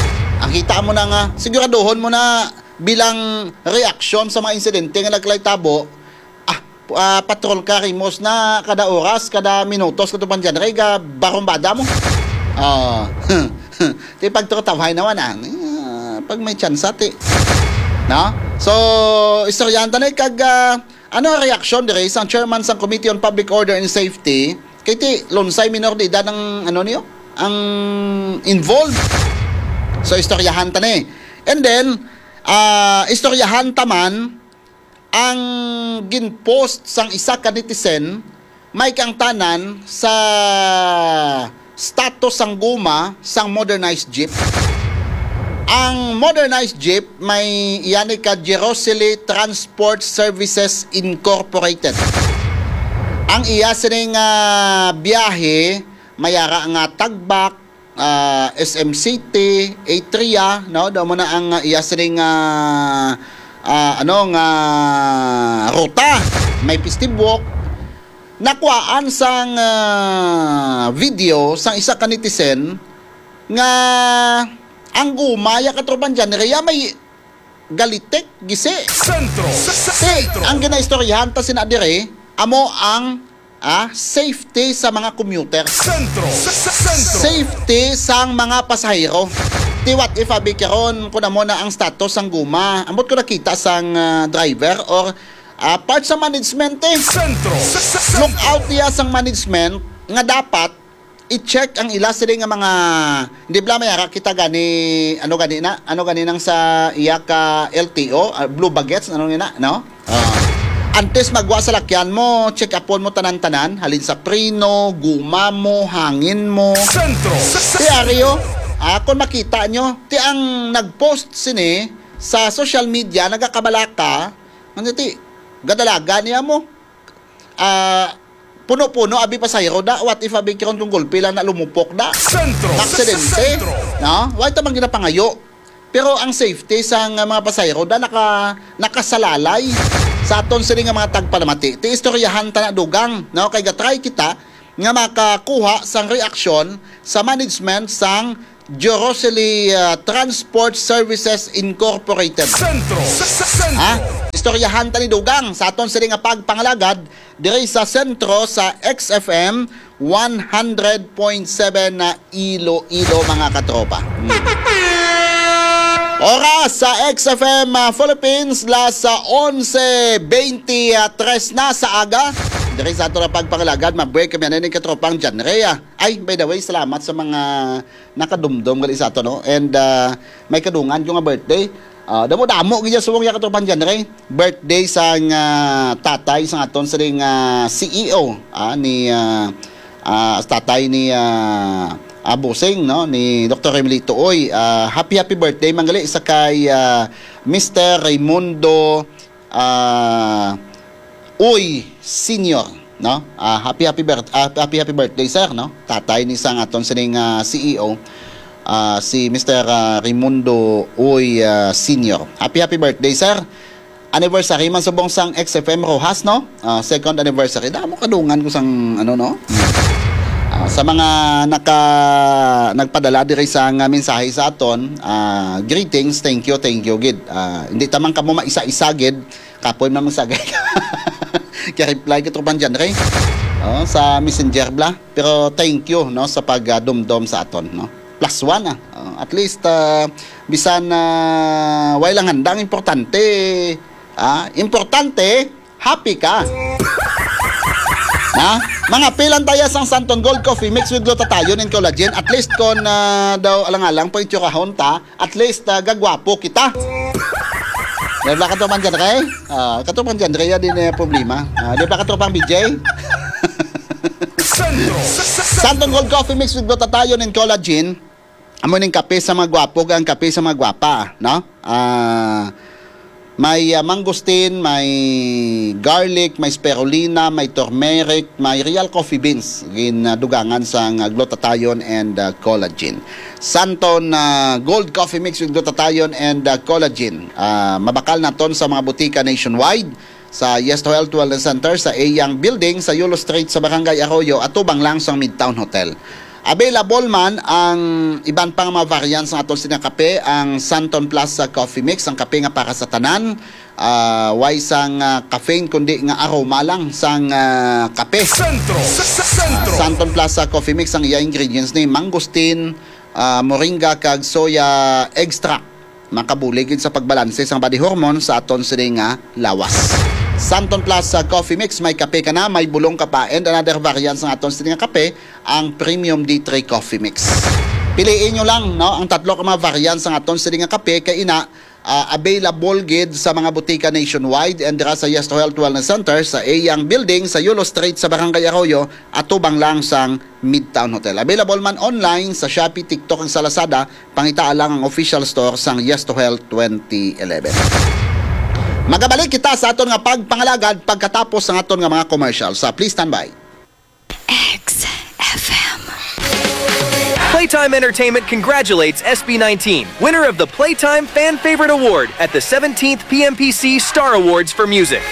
Makita mo na nga, siguraduhon mo na bilang reaksyon sa mga insidente nga naglaytabo, ah, uh, patrol ka rimos na kada oras, kada minutos, katupan dyan, ray, ka barumbada mo. Ah, uh, ti pagtrotawhay naman ah, uh, pag may chance ati. No? So, istoryanta na kag, uh, ano reaksyon dire isang chairman sa Committee on Public Order and Safety, kay ti lunsay minor de edad ng ano niyo, ang involved. So, istoryahan ta na eh. And then, uh, istoryahan taman, ang ginpost sang isa ka netizen, may kang tanan sa status sang guma sang modernized jeep. Ang modernized jeep may iyan ka Jerosely Transport Services Incorporated. Ang iya sining uh, biyahe mayara nga Tagbak, uh, S M City, Atria, no, daw mo na ang uh, iya sining uh, uh, ano nga ruta. May Pistibok. Nakuhaan sang uh, video sang isa ka netizen nga ang gumaya katropan dyan, kaya may galitek, gisi. Sentro. Sentro. Ang ginaistoryahan ta sinadire, amo ang ah, safety sa mga commuter. Sentro. Sentro. Safety sang mga pasahero. Ti what if abi karon kuna mo na ang status sang guma, ambot ko nakita sang uh, driver or uh, part sa management eh. Sentro. Look out niya sang management nga dapat i-check ang ila sila nga mga hindi bla mayara kita gani ano gani na ano gani nang sa iya ka L T O uh, blue baguettes ano na no uh, antes magwa sa lakyan mo check upon mo tanan-tanan halin sa preno guma mo hangin mo Sentro. ti Ario ah, kung makita nyo ti ang nagpost sini sa social media nagakabalaka ano ti gadalaga niya mo ah puno-puno abi pasahero da what if abi kiron tungkol pila na lumupok da Sentro. aksidente no why ta man ginapangayo pero ang safety sa mga pasahero da naka nakasalalay sa aton sila nga mga tagpalamati ti istoryahan ta na dugang no kay gatry kita nga makakuha sang reaksyon sa management sang Jerosely uh, Transport Services Incorporated. Sentro. Ha? Istoryahan ta ni dugang sa aton sila nga pagpangalagad diri sa sentro sa X F M one hundred point seven na Iloilo mga katropa. Hmm. Oras sa X F M uh, Philippines las sa eleven twenty-three na sa aga. Diri sa ato na pagpangalagad, ma-break kami na ni katropang Janrea. Ay, by the way, salamat sa mga nakadumdum gali sa ato, no? And uh, may kadungan yung nga birthday. Uh, damo-damo gaya suwong ya katropang Janrea. Birthday sa uh, tatay sa aton sa ring uh, C E O uh, ni uh, uh, tatay ni uh, Abusing, no, ni Doctor Emilito Oy. Uh, happy happy birthday manggali sa kay uh, Mister Raimundo uh, Uy Senior, no? Uh, happy happy birthday, uh, happy happy birthday sir, no? Tatay ni sang aton sining uh, C E O uh, si Mister Uh, Raimundo Uy uh, Senior. Happy happy birthday sir. Anniversary man subong sang X F M Rojas, no? Uh, second anniversary. Damo kadungan ko sang ano, no? Uh, sa mga naka nagpadala diri sa nga mensahe sa aton, uh, greetings, thank you, thank you gid. Uh, hindi tamang kamo maisa-isa gid, kapoy man magsagay. Kaya reply ko tropan dyan, Ray. Oh, sa Messenger bla. Pero thank you, no, sa pag-dumdum sa aton, no. Plus one, ah. Uh, at least, uh, bisan na uh, way lang handang importante. Ah, importante, happy ka. Ha? Mga pilan tayo sang Santon Gold Coffee mixed with glutathione and collagen. At least kon uh, daw alang-alang po itsurahon ta, at least uh, gagwapo kita. Di ba katropang dyan, Ray? Uh, katropang dyan, Ray, din na problema. Uh, di ba katropang B J? Santon Gold Coffee mixed with glutathione and collagen. Amo ning kape sa mga gwapo, ang kape sa mga gwapa, no? Ah... Uh, May uh, mangosteen, may garlic, may spirulina, may turmeric, may real coffee beans. Ginadugangan sa uh, glutathione and uh, collagen. Santon uh, Gold Coffee Mix with glutathione and uh, collagen. Uh, mabakal na ton sa mga butika nationwide. Sa Yes to Health Wellness Center, sa Eyang Building, sa Yulo Street, sa Barangay Arroyo, at tubang lang sa Midtown Hotel. Available man ang iban pang mga variants ng atong sinakape, ang Santon Plus sa coffee mix, ang kape nga para sa tanan, uh, way sang uh, caffeine kundi nga aroma lang sang uh, kape. Sentro. Sentro. Santon Plus sa coffee mix, ang iya ingredients ni mangosteen, uh, moringa kag soya extract. Makabuligid sa pagbalanse sang body hormone sa aton sini nga lawas. Santon Plus sa coffee mix, may kape ka na, may bulong ka pa, and another variants ng aton sini nga kape, ang Premium D three Coffee Mix. Piliin nyo lang, no, ang tatlo ka mga variants ng aton sini nga kape, kay ina, uh, available gid sa mga butika nationwide, and dira sa Yes to Health Wellness Center, sa Eyang Building, sa Yulo Street, sa Barangay Arroyo, at tubang lang sang Midtown Hotel. Available man online sa Shopee, TikTok, and sa Lazada, pangitaan lang ang official store sang Yes to Health twenty eleven. Magabalik kita sa aton nga pagpangalagad pagkatapos ng aton nga mga commercial. So please stand by. X F M. Playtime Entertainment congratulates S B nineteen, winner of the Playtime Fan Favorite Award at the seventeenth P M P C Star Awards for Music.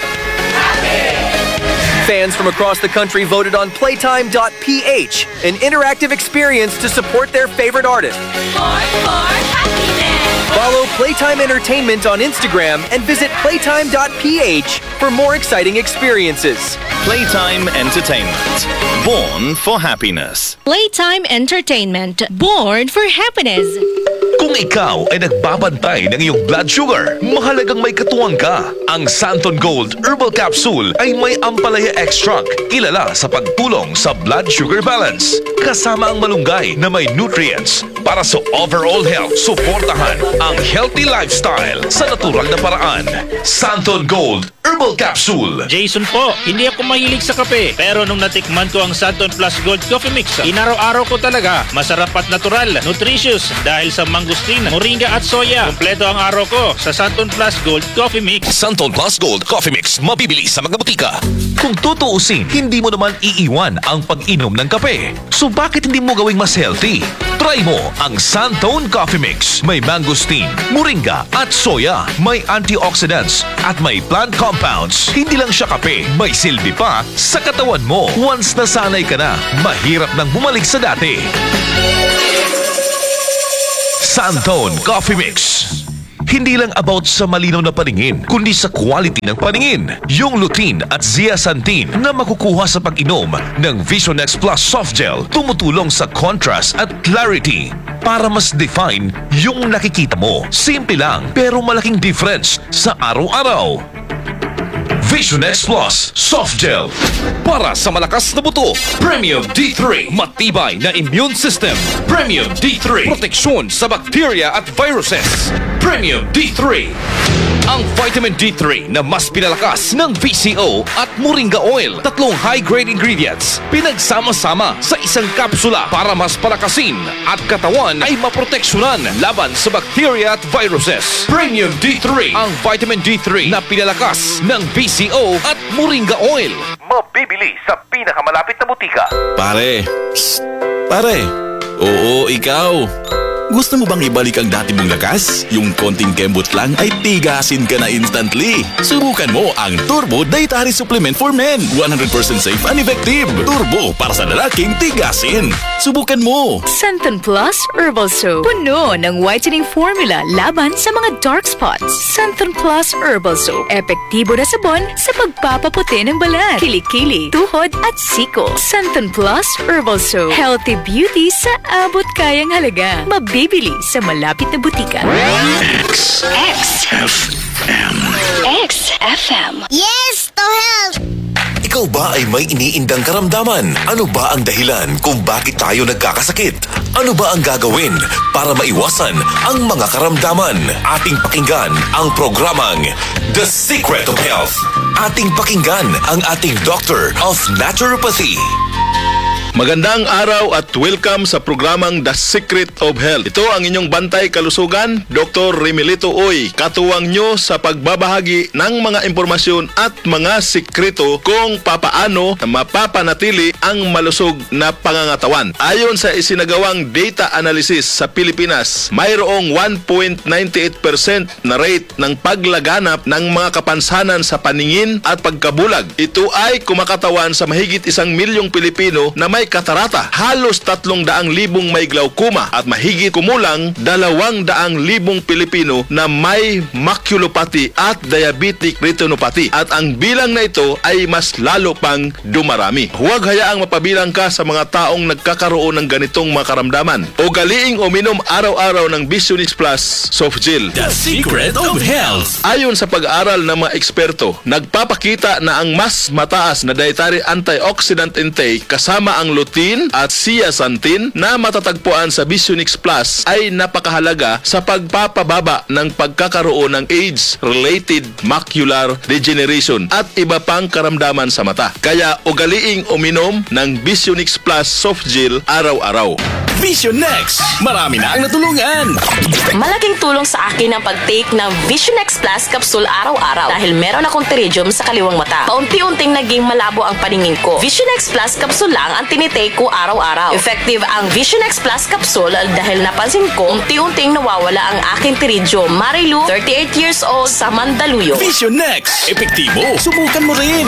Fans from across the country voted on Playtime dot P H, an interactive experience to support their favorite artist. More, more happiness. Follow Playtime Entertainment on Instagram and visit Playtime dot P H for more exciting experiences. Playtime Entertainment. Born for happiness. Playtime Entertainment. Born for happiness. Kung ikaw ay nagbabantay ng iyong blood sugar, mahalagang may katuwang ka. Ang Santon Gold Herbal Capsule ay may ampalaya extract, kilala sa pagtulong sa blood sugar balance. Kasama ang malunggay na may nutrients para sa overall health. Suportahan ang healthy lifestyle sa natural na paraan. Santon Gold Herbal Capsule. Jason po, hindi ako mahilig sa kape. Pero nung natikman ko ang Santon Plus Gold Coffee Mix, inaraw-araw ko talaga. Masarap at natural, nutritious dahil sa mangosteen, moringa at soya. Kompleto ang araw ko sa Santon Plus Gold Coffee Mix. Santon Plus Gold Coffee Mix, mabibili sa mga butika. Kung tutuusin, hindi mo naman iiwan ang pag-inom ng kape. So bakit hindi mo gawing mas healthy? Try mo ang Santon Coffee Mix. May mangosteen, moringa at soya. May antioxidants at may plant compounds. Hindi lang siya kape, may silbi pa sa katawan mo. Once nasanay ka na, mahirap nang bumalik sa dati. Santon Coffee Mix. Hindi lang about sa malinaw na paningin, kundi sa quality ng paningin. Yung lutein at zeaxanthin na makukuha sa pag-inom ng Visionex Plus Soft Gel tumutulong sa contrast at clarity para mas define yung nakikita mo. Simple lang pero malaking difference sa araw-araw. Visionex Plus Soft Gel para sa malakas na buto. Premium D three, matibay na immune system. Premium D three, proteksyon sa bacteria at viruses. Premium D three, ang vitamin D three na mas pinalakas ng V C O at moringa oil. Tatlong high-grade ingredients pinagsama-sama sa isang kapsula para mas palakasin at katawan ay maproteksyonan laban sa bacteria at viruses. Premium D three, ang vitamin D three na pinalakas ng V C O at moringa oil. Mabibili sa pinakamalapit na butika. Pare, psst, pare. Oo, ikaw. Gusto mo bang ibalik ang dati mong lakas? Yung konting kembot lang ay tigasin ka na instantly. Subukan mo ang Turbo Dietary Supplement for Men. one hundred percent safe and effective. Turbo para sa lalaking tigasin. Subukan mo. Santon Plus Herbal Soap. Puno ng whitening formula laban sa mga dark spots. Santon Plus Herbal Soap. Epektibo na sabon sa pagpapaputi ng balat, kilikili, tuhod at siko. Santon Plus Herbal Soap. Healthy beauty sa abot kayang halaga. Mabibili sa malapit na butika. X X F M. X F M. Yes to Health! Ikaw ba ay may iniindang karamdaman? Ano ba ang dahilan kung bakit tayo nagkakasakit? Ano ba ang gagawin para maiwasan ang mga karamdaman? Ating pakinggan ang programang The Secret of Health. Ating pakinggan ang ating Doctor of Naturopathy. Magandang araw at welcome sa programang The Secret of Health. Ito ang inyong bantay kalusugan, Doctor Remilito Uy. Katuwang nyo sa pagbabahagi ng mga impormasyon at mga sikreto kung papaano mapapanatili ang malusog na pangangatawan. Ayon sa isinagawang data analysis sa Pilipinas, mayroong one point nine eight percent na rate ng paglaganap ng mga kapansanan sa paningin at pagkabulag. Ito ay kumakatawan sa mahigit isang milyong Pilipino na may katarata, halos tatlong daang libong may glaucoma at mahigit kumulang dalawang daang libong Pilipino na may maculopathy at diabetic retinopathy, at ang bilang na ito ay mas lalo pang dumarami. Huwag hayaang mapabilang ka sa mga taong nagkakaroon ng ganitong mga karamdaman. Ugaliing uminom araw-araw ng Visionix Plus Soft Gel. The Secret of Health. Ayon sa pag-aaral ng mga eksperto, nagpapakita na ang mas mataas na dietary antioxidant intake kasama ang lutein at zeaxanthin na matatagpuan sa Visionix Plus ay napakahalaga sa pagpapababa ng pagkakaroon ng age-related macular degeneration at iba pang karamdaman sa mata. Kaya ugaliing uminom ng Visionix Plus Soft Gel araw-araw. Vision Next. Marami na ang natulungan. Malaking tulong sa akin ang pag-take ng Vision X Plus capsule araw-araw dahil meron akong pterygium sa kaliwang mata. Paunti-unting naging malabo ang paningin ko. Vision X Plus capsule lang ang tinitake ko araw-araw. Effective ang Vision X Plus capsule dahil napansin ko unti-unting nawawala ang aking pterygium. Marilu, thirty-eight years old, sa Mandaluyong. Vision Next. Epektibo. Subukan mo rin.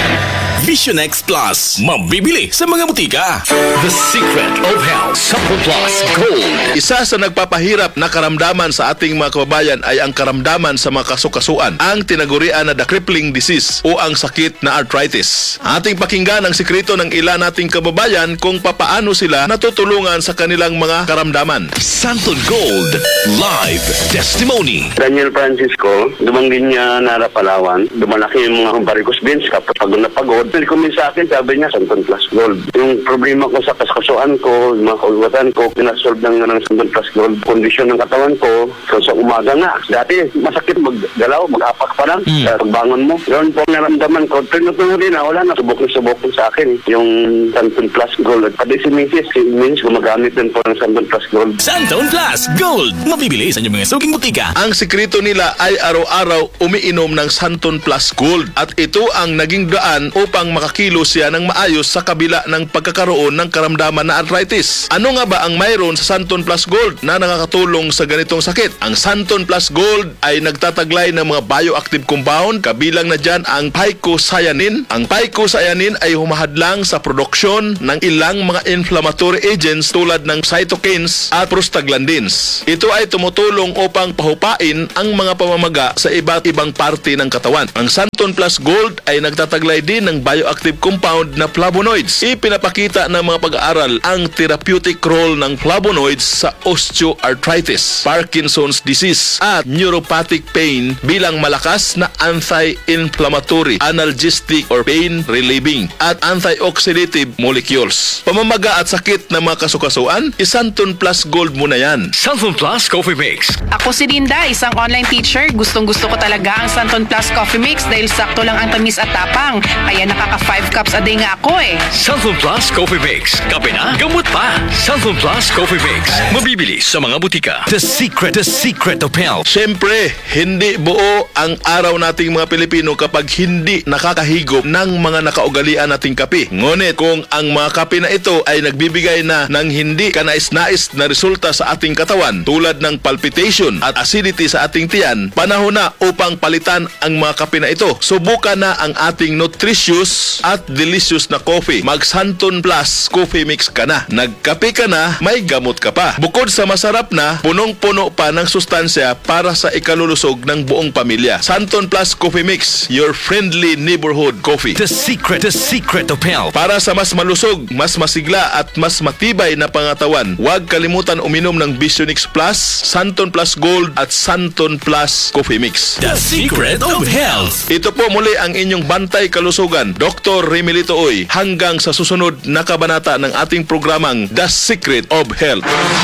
Vision X Plus. Mabibili sa mga butika. The Secret of Health Supple Plus Gold. Isa sa nagpapahirap na karamdaman sa ating mga kababayan ay ang karamdaman sa mga kasukasuan, ang tinagurian na the crippling disease o ang sakit na arthritis. Ating pakinggan ang sikreto ng ilan nating kababayan kung papaano sila natutulungan sa kanilang mga karamdaman. Santon Gold Live Testimony. Daniel Francisco, dumanggin niya Nara Palawan. Dumalaki yung mga varicose veins, kapag pagod na pagod. Nag-comment sa akin, sabi niya, Santon Plus Gold. Yung problema ko sa kaskasuan ko, yung mga kaulwatan ko, pinasolve ng, ng Santon Plus Gold. Kondisyon ng katawan ko, so sa umaga nga. Dati, masakit maggalaw, mag-apak pa lang. Mm. Sa pagbangon mo. Yun po naramdaman ko. Tinutuloy din na, wala na. Subok na subok sa akin. Yung Santon Plus Gold. Pati si Missus, si Missus gumagamit din po ng Santon Plus Gold. Santon Plus Gold. Mabibili sa inyong mga suking butika. Ang sikreto nila ay araw-araw umiinom ng Santon Plus Gold. At ito ang naging daan upang makakilos siya ng maayos sa kabila ng pagkakaroon ng karamdaman na arthritis. Ano nga ba ang mayroon sa Santon Plus Gold na nakakatulong sa ganitong sakit? Ang Santon Plus Gold ay nagtataglay ng mga bioactive compound, kabilang na dyan ang phycocyanin. Ang phycocyanin ay humahadlang sa produksyon ng ilang mga inflammatory agents tulad ng cytokines at prostaglandins. Ito ay tumutulong upang pahupain ang mga pamamaga sa iba't ibang parte ng katawan. Ang Santon Plus Gold ay nagtataglay din ng bioactive compound na flavonoids. Ipinapakita ng mga pag-aaral ang therapeutic role ng flavonoids sa osteoarthritis, Parkinson's disease at neuropathic pain bilang malakas na anti-inflammatory, analgesic or pain relieving at antioxidative molecules. Pamamaga at sakit ng mga kasukasuan, Santon Plus Gold mo na yan. Santon Plus Coffee Mix. Ako si Dinda, isang online teacher. Gustong gusto ko talaga ang Santon Plus Coffee Mix dahil sakto lang ang tamis at tapang. Kaya nakaka five cups a day nga ako eh. Santon Plus Coffee Mix. Kape na, gamot pa. Santon Plus Coffee Mix. Mabibili sa mga butika. The Secret, The Secret of Health. Siyempre, hindi buo ang araw nating mga Pilipino kapag hindi nakakahigop ng mga nakaugalian nating kape. Ngunit kung ang mga kape na ito ay nagbibigay na ng hindi kanais-nais na resulta sa ating katawan tulad ng palpitation at acidity sa ating tiyan, panahon na upang palitan ang mga kape na ito. Subukan na ang ating nutritious at delicious na coffee. Mag Santon Plus Coffee Mix ka na. Nagkape ka na, may gamot ka pa. Bukod sa masarap na, punong-puno pa ng sustansya para sa ikalulusog ng buong pamilya. Santon Plus Coffee Mix, your friendly neighborhood coffee. The Secret, The Secret of Health. Para sa mas malusog, mas masigla at mas matibay na pangatawan, huwag kalimutan uminom ng Visionix Plus, Santon Plus Gold at Santon Plus Coffee Mix. The Secret of Health. Ito po muli ang inyong bantay kalusugan, Doctor Remilito Oy, hanggang sa susunod na kabanata ng ating programang The Secret of Health.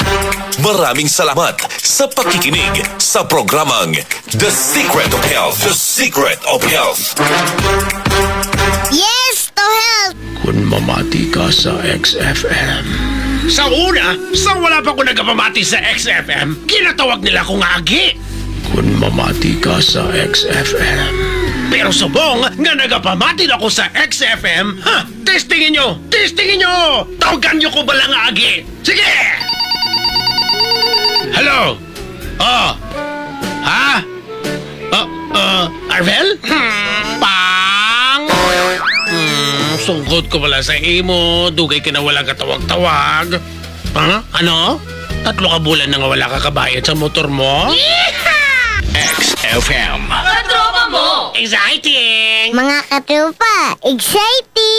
Maraming salamat sa pakikinig sa programang The Secret of Health. The Secret of Health. Yes, to health! Kung mamati ka sa X F M. Sa una, sa wala pa ko nagpamati sa X F M, kinatawag nila akong agi. Kung mamati ka sa X F M. Pero subong nga nagapamati ako sa X F M, ha? Testingin nyo! Testingin nyo! Tawagan nyo ko ba lang agi? Sige! Hello? Oh. Ha? Uh, uh, Arvel? Hmm. Pang? Hmm. sungkod ko pala sa imo, dugay ka na wala katawag-tawag. Ha? Ano? Tatlo ka bulan na nga wala ka kabayad sa motor mo? X F M. Katropa mo! Exciting! Mga katropa, exciting!